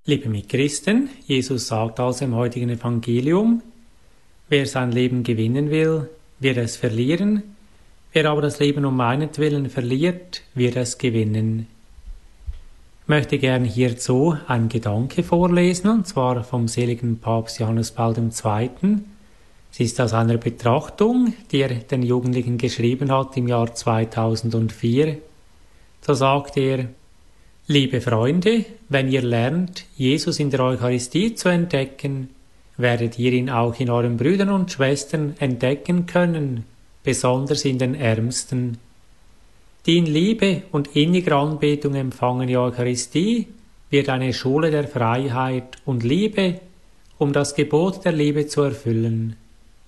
Liebe Mitchristen, Jesus sagt also im heutigen Evangelium, wer sein Leben gewinnen will, wird es verlieren, wer aber das Leben um meinetwillen verliert, wird es gewinnen. Ich möchte gern hierzu einen Gedanke vorlesen, und zwar vom seligen Papst Johannes Paul II. Es ist aus einer Betrachtung, die er den Jugendlichen geschrieben hat im Jahr 2004. So sagt er: Liebe Freunde, wenn ihr lernt, Jesus in der Eucharistie zu entdecken, werdet ihr ihn auch in euren Brüdern und Schwestern entdecken können, besonders in den Ärmsten. Die in Liebe und inniger Anbetung empfangene Eucharistie wird eine Schule der Freiheit und Liebe, um das Gebot der Liebe zu erfüllen.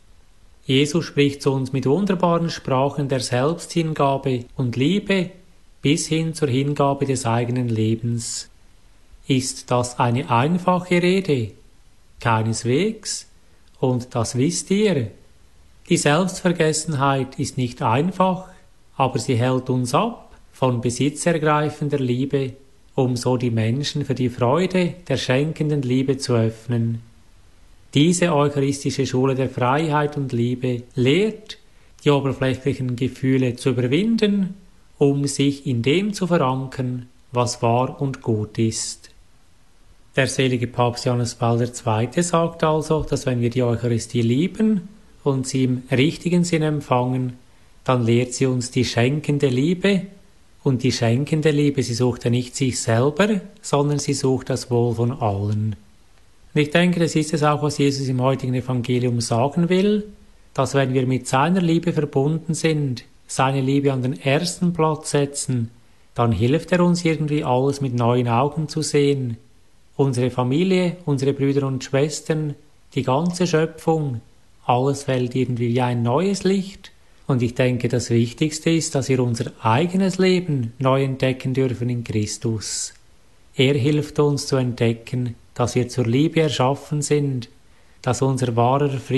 Jesus spricht zu uns mit wunderbaren Sprachen der Selbsthingabe und Liebe bis hin zur Hingabe des eigenen Lebens. Ist das eine einfache Rede? Keineswegs. Und das wisst ihr. Die Selbstvergessenheit ist nicht einfach, aber sie hält uns ab von besitzergreifender Liebe, um so die Menschen für die Freude der schenkenden Liebe zu öffnen. Diese eucharistische Schule der Freiheit und Liebe lehrt, die oberflächlichen Gefühle zu überwinden, um sich in dem zu verankern, was wahr und gut ist. Der selige Papst Johannes Paul II. Sagt also, dass wenn wir die Eucharistie lieben und sie im richtigen Sinn empfangen, dann lehrt sie uns die schenkende Liebe, und die schenkende Liebe, sie sucht ja nicht sich selber, sondern sie sucht das Wohl von allen. Und ich denke, das ist es auch, was Jesus im heutigen Evangelium sagen will, dass wenn wir mit seiner Liebe verbunden sind, seine Liebe an den ersten Platz setzen, dann hilft er uns irgendwie alles mit neuen Augen zu sehen. Unsere Familie, unsere Brüder und Schwestern, die ganze Schöpfung, alles fällt irgendwie wie ein neues Licht. Und ich denke, das Wichtigste ist, dass wir unser eigenes Leben neu entdecken dürfen in Christus. Er hilft uns zu entdecken, dass wir zur Liebe erschaffen sind, dass unser wahrer